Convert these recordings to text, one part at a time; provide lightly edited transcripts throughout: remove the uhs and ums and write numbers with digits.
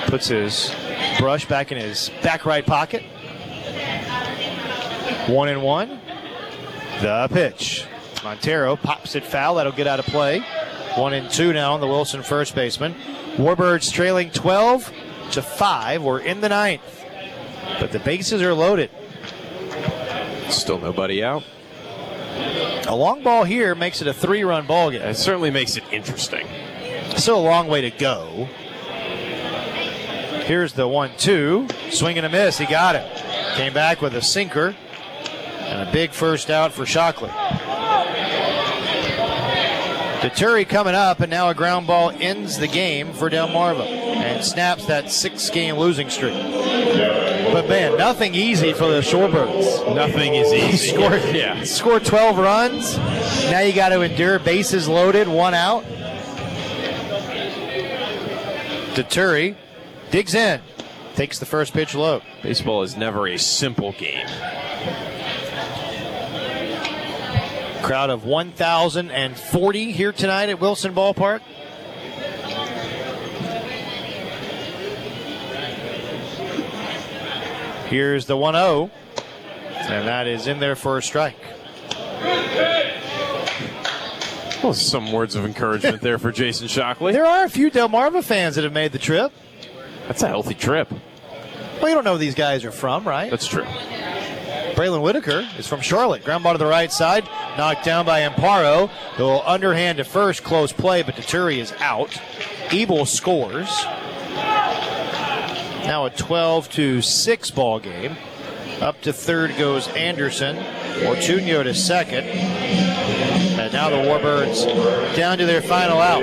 Puts his brush back in his back right pocket. 1-1. The pitch. Montero pops it foul. That'll get out of play. 1-2 now on the Wilson first baseman. Warbirds trailing 12-5. We're in the ninth. But the bases are loaded. Still nobody out. A long ball here makes it a 3-run ball game. It certainly makes it interesting. Still a long way to go. Here's the 1-2. Swing and a miss. He got it. Came back with a sinker. And a big first out for Shockley. Deturi coming up, and now a ground ball ends the game for Delmarva and snaps that 6-game losing streak. But man, nothing easy for the Shorebirds. Nothing is easy. Scored 12 runs. Now you got to endure bases loaded, 1 out. Deturi digs in, takes the first pitch low. Baseball is never a simple game. Crowd of 1,040 here tonight at Wilson Ballpark. Here's the 1-0, and that is in there for a strike. Well, some words of encouragement there for Jason Shockley. There are a few Delmarva fans that have made the trip. That's a healthy trip. Well, you don't know where these guys are from, right? That's true. Braylon Whitaker is from Charlotte. Ground ball to the right side. Knocked down by Amparo. The little underhand to first. Close play, but Deturi is out. Ebel scores. Now a 12-6 ball game. Up to third goes Anderson. Ortuño to second. And now the Warbirds down to their final out.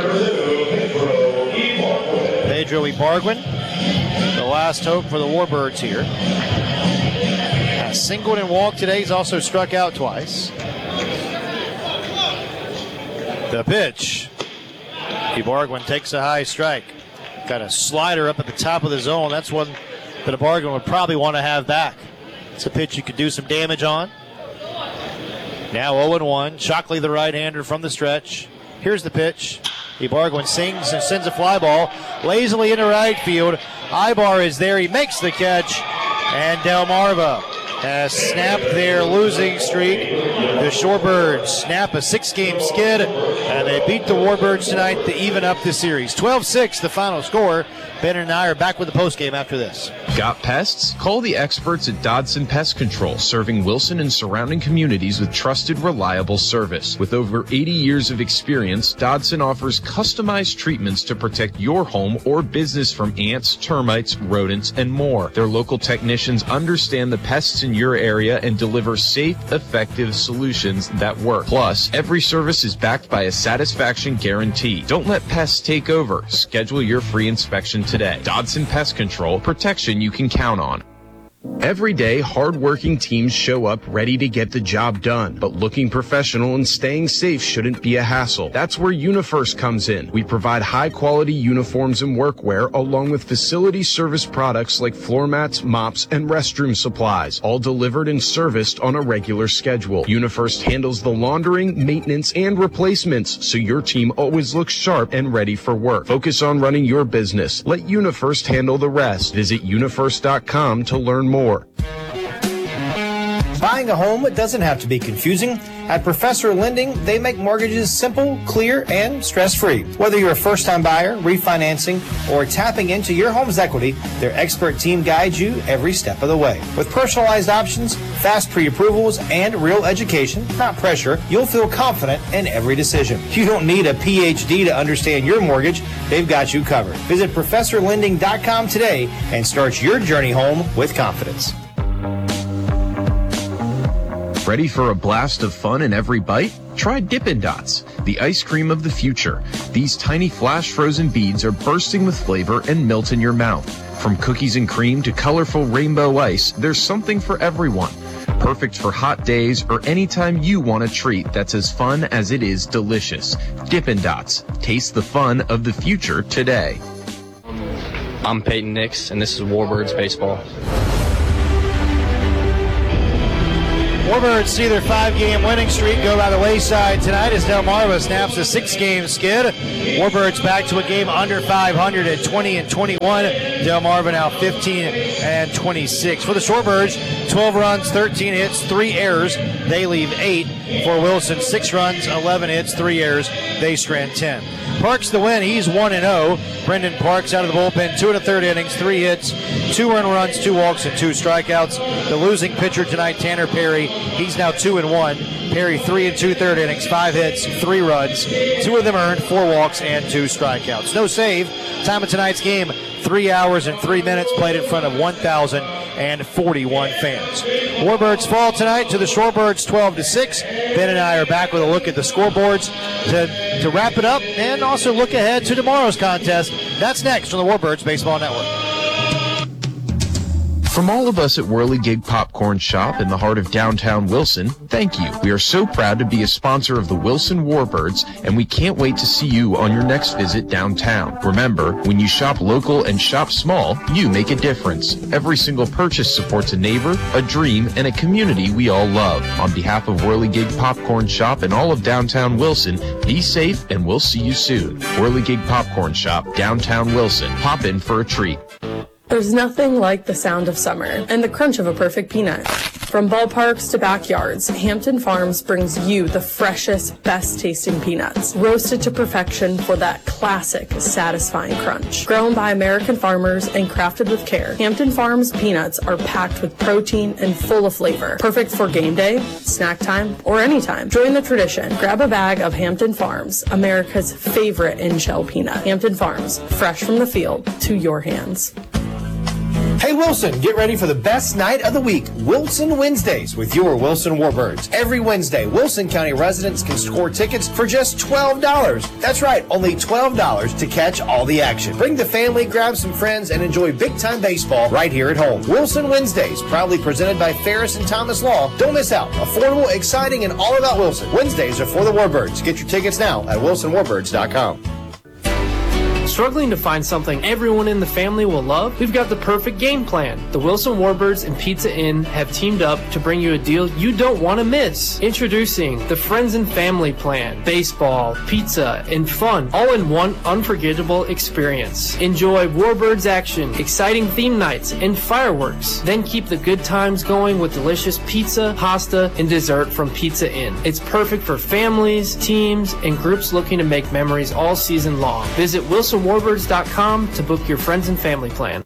Pedro Ibargüen, the last hope for the Warbirds here. Singled and walked today. He's also struck out twice. The pitch. Ibargüen takes a high strike. Got a slider up at the top of the zone. That's one that Ibargüen would probably want to have back. It's a pitch you could do some damage on. Now 0-1. Shockley, the right-hander from the stretch. Here's the pitch. Ibargüen sings and sends a fly ball lazily into right field. Ibar is there. He makes the catch. And Delmarva has snapped their losing streak. The Shorebirds snap a 6-game skid, and they beat the Warbirds tonight to even up the series. 12-6, the final score. Ben and I are back with the postgame after this. Got pests? Call the experts at Dodson Pest Control, serving Wilson and surrounding communities with trusted, reliable service. With over 80 years of experience, Dodson offers customized treatments to protect your home or business from ants, termites, rodents, and more. Their local technicians understand the pests in your area and deliver safe, effective solutions that work. Plus, every service is backed by a satisfaction guarantee. Don't let pests take over. Schedule your free inspection today. Dodson Pest Control, protection you can count on. Every day, hard-working teams show up ready to get the job done. But looking professional and staying safe shouldn't be a hassle. That's where UniFirst comes in. We provide high-quality uniforms and workwear, along with facility service products like floor mats, mops, and restroom supplies, all delivered and serviced on a regular schedule. UniFirst handles the laundering, maintenance, and replacements, so your team always looks sharp and ready for work. Focus on running your business. Let UniFirst handle the rest. Visit unifirst.com to learn more. Buying a home, it doesn't have to be confusing. At Professor Lending, they make mortgages simple, clear, and stress-free. Whether you're a first-time buyer, refinancing, or tapping into your home's equity, their expert team guides you every step of the way. With personalized options, fast pre-approvals, and real education, not pressure, you'll feel confident in every decision. You don't need a PhD to understand your mortgage. They've got you covered. Visit ProfessorLending.com today and start your journey home with confidence. Ready for a blast of fun in every bite? Try Dippin' Dots, the ice cream of the future. These tiny flash frozen beads are bursting with flavor and melt in your mouth. From cookies and cream to colorful rainbow ice, there's something for everyone. Perfect for hot days or anytime you want a treat that's as fun as it is delicious. Dippin' Dots. Taste the fun of the future today. I'm Peyton Nix, and this is Warbirds Baseball. Warbirds see their 5-game winning streak go by the wayside tonight as Delmarva snaps a 6-game skid. Warbirds back to a game under 500 at 20-21. Delmarva now 15-26. For the Shorebirds, 12 runs, 13 hits, 3 errors. They leave 8. For Wilson, 6 runs, 11 hits, 3 errors. They strand 10. Parks the win. He's 1-0. Brendan Parks out of the bullpen, 2 1/3 innings, 3 hits, 2 earned runs, 2 walks, and 2 strikeouts. The losing pitcher tonight, Tanner Perry, he's now 2-1. Perry 3 2/3 innings, 5 hits, 3 runs, 2 of them earned, 4 walks, and 2 strikeouts. No save. Time of tonight's game, 3 hours and 3 minutes, played in front of 1,041 fans. Warbirds fall tonight to the Shorebirds 12-6. Ben and I are back with a look at the scoreboards to wrap it up and also look ahead to tomorrow's contest. That's next on the Warbirds Baseball Network. From all of us at Whirligig Popcorn Shop in the heart of downtown Wilson, thank you. We are so proud to be a sponsor of the Wilson Warbirds, and we can't wait to see you on your next visit downtown. Remember, when you shop local and shop small, you make a difference. Every single purchase supports a neighbor, a dream, and a community we all love. On behalf of Whirligig Popcorn Shop and all of downtown Wilson, be safe and we'll see you soon. Whirligig Popcorn Shop, downtown Wilson. Pop in for a treat. There's nothing like the sound of summer and the crunch of a perfect peanut. From ballparks to backyards, Hampton Farms brings you the freshest, best-tasting peanuts, roasted to perfection for that classic, satisfying crunch. Grown by American farmers and crafted with care, Hampton Farms peanuts are packed with protein and full of flavor. Perfect for game day, snack time, or anytime. Join the tradition. Grab a bag of Hampton Farms, America's favorite in-shell peanut. Hampton Farms, fresh from the field to your hands. Hey Wilson, get ready for the best night of the week, Wilson Wednesdays, with your Wilson Warbirds. Every Wednesday, Wilson County residents can score tickets for just $12. That's right, only $12 to catch all the action. Bring the family, grab some friends, and enjoy big-time baseball right here at home. Wilson Wednesdays, proudly presented by Ferris and Thomas Law. Don't miss out. Affordable, exciting, and all about Wilson. Wednesdays are for the Warbirds. Get your tickets now at wilsonwarbirds.com. Struggling to find something everyone in the family will love? We've got the perfect game plan. The Wilson Warbirds and Pizza Inn have teamed up to bring you a deal you don't want to miss. Introducing the Friends and Family Plan. Baseball, pizza, and fun, all in one unforgettable experience. Enjoy Warbirds action, exciting theme nights, and fireworks. Then keep the good times going with delicious pizza, pasta, and dessert from Pizza Inn. It's perfect for families, teams, and groups looking to make memories all season long. Visit WilsonWarbirds.com to book your friends and family plan.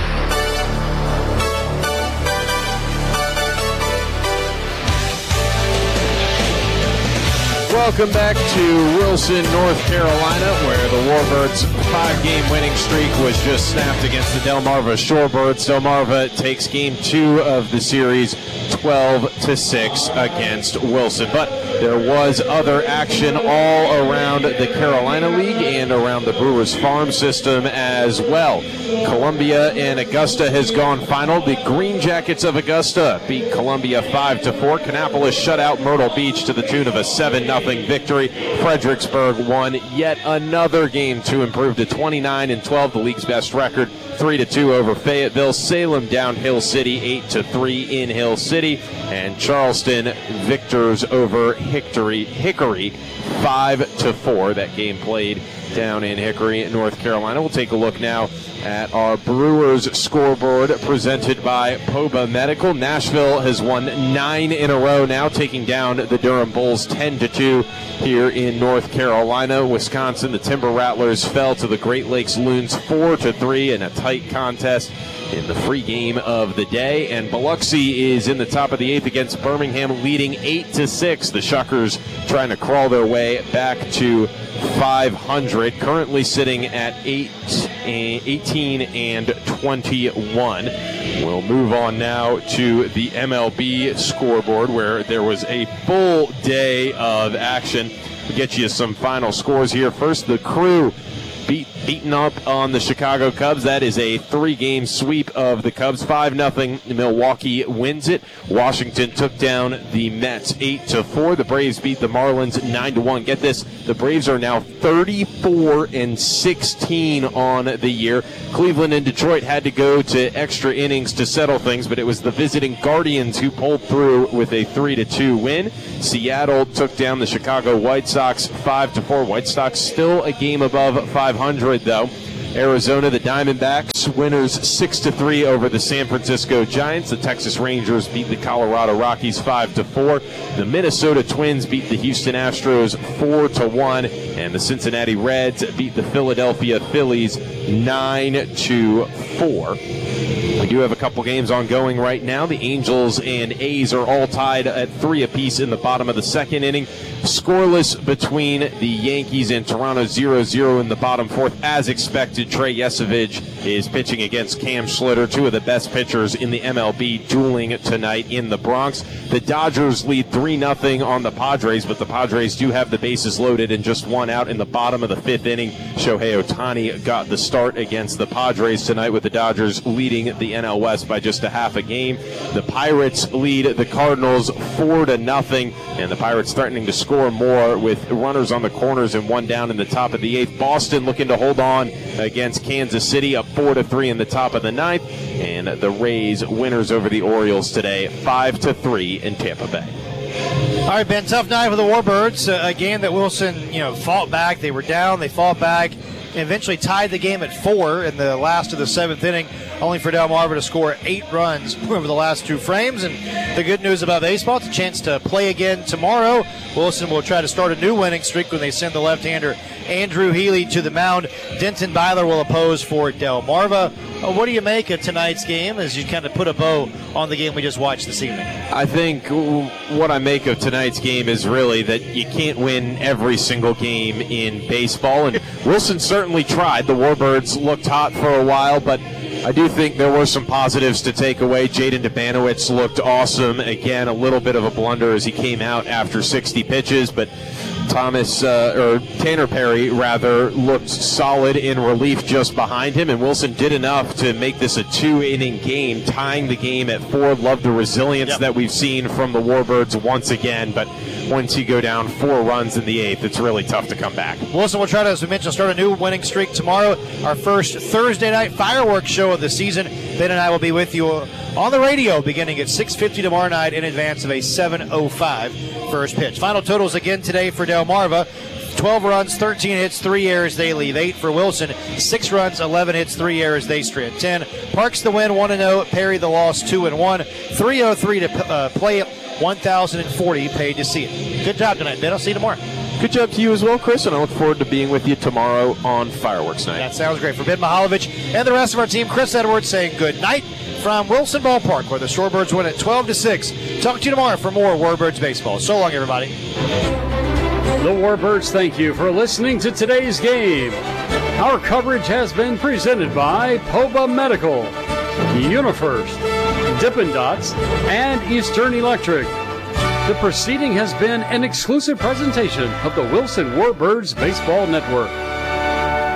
Welcome back to Wilson, North Carolina, where the Warbirds' 5-game winning streak was just snapped against the Delmarva Shorebirds. Delmarva takes game 2 of the series 12-6 against Wilson. But there was other action all around the Carolina League and around the Brewers farm system as well. Columbia and Augusta has gone final. The Green Jackets of Augusta beat Columbia 5-4. Kannapolis shut out Myrtle Beach to the tune of a 7-0 victory. Fredericksburg won yet another game to improve to 29-12, the league's best record. 3-2 over Fayetteville. Salem down Hill City 8-3 in Hill City, and Charleston victors over Hickory 5-4. That game played down in Hickory, North Carolina. We'll take a look now at our Brewers scoreboard presented by Poba Medical. Nashville has won 9 in a row now, taking down the Durham Bulls 10-2 here in North Carolina. Wisconsin, the Timber Rattlers fell to the Great Lakes Loons 4-3 in a tight contest in the free game of the day. And Biloxi is in the top of the 8th against Birmingham, leading 8-6. The Shuckers trying to crawl their way back to 500, currently sitting at 18-21. We'll move on now to the MLB scoreboard, where there was a full day of action. We'll get you some final scores here. First, the Crew beaten up on the Chicago Cubs. That is a 3-game sweep of the Cubs. 5-0. Milwaukee wins it. Washington took down the Mets 8-4. The Braves beat the Marlins 9-1. Get this, the Braves are now 34-16 on the year. Cleveland and Detroit had to go to extra innings to settle things, but it was the visiting Guardians who pulled through with a 3-2 win. Seattle took down the Chicago White Sox 5-4. White Sox still a game above 500, though. Arizona, the Diamondbacks, winners 6-3 over the San Francisco Giants. The Texas Rangers beat the Colorado Rockies 5-4. The Minnesota Twins beat the Houston Astros 4-1. And the Cincinnati Reds beat the Philadelphia Phillies 9-4. We do have a couple games ongoing right now. The Angels and A's are all tied at 3 apiece in the bottom of the second inning. Scoreless between the Yankees and Toronto, 0-0 in the bottom fourth. As expected, Trey Yesevich is pitching against Cam Schlitter, two of the best pitchers in the MLB, dueling tonight in the Bronx. The Dodgers lead 3-0 on the Padres, but the Padres do have the bases loaded and just one out in the bottom of the fifth inning. Shohei Ohtani got the start against the Padres tonight, with the Dodgers leading the NL West by just a half a game. The Pirates lead the Cardinals 4-0, and the Pirates threatening to score more with runners on the corners and one down in the top of the eighth. Boston looking to hold on against Kansas City, up 4-3 in the top of the ninth. And the Rays winners over the Orioles today, 5-3 in Tampa Bay. All right, Ben, tough night for the Warbirds. A game that Wilson, fought back. They were down, they fought back, and eventually tied the game at 4 in the last of the seventh inning, only for Delmarva to score 8 runs over the last 2 frames. And the good news about baseball, it's a chance to play again tomorrow. Wilson will try to start a new winning streak when they send the left-hander Andrew Healy to the mound. Denton Byler will oppose for Delmarva. What do you make of tonight's game as you kind of put a bow on the game we just watched this evening? I think what I make of tonight's game is really that you can't win every single game in baseball. And Wilson certainly tried. The Warbirds looked hot for a while, but I do think there were some positives to take away. Jaden Dabanowitz looked awesome. Again, a little bit of a blunder as he came out after 60 pitches, but Tanner Perry looked solid in relief just behind him, and Wilson did enough to make this a 2-inning game, tying the game at 4. Love the resilience that we've seen from the Warbirds once again, but once you go down 4 runs in the 8th, it's really tough to come back. Wilson will try to, as we mentioned, start a new winning streak tomorrow, our first Thursday night fireworks show of the season. Ben and I will be with you on the radio beginning at 6:50 tomorrow night in advance of a 7:05 first pitch. Final totals again today for Delmarva: 12 runs, 13 hits, 3 errors. They leave 8 for Wilson. 6 runs, 11 hits, 3 errors. They strip 10. Parks the win, 1-0. Perry the loss, 2-1. 303 to play. 1,040 paid to see it. Good job tonight, Ben. I'll see you tomorrow. Good job to you as well, Chris, and I look forward to being with you tomorrow on Fireworks Night. That sounds great. For Ben Mihaljevic and the rest of our team, Chris Edwards saying good night from Wilson Ballpark, where the Shorebirds win at 12-6. Talk to you tomorrow for more Warbirds baseball. So long, everybody. The Warbirds thank you for listening to today's game. Our coverage has been presented by Poba Medical, UniFirst, Dippin' Dots, and Eastern Electric. The proceeding has been an exclusive presentation of the Wilson Warbirds Baseball Network.